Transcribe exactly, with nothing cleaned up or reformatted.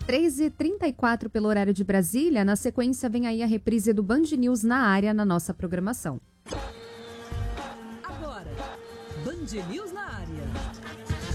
três e trinta e quatro pelo horário de Brasília. Na sequência, vem aí a reprise do Band News na área na nossa programação. Agora, Band News na área.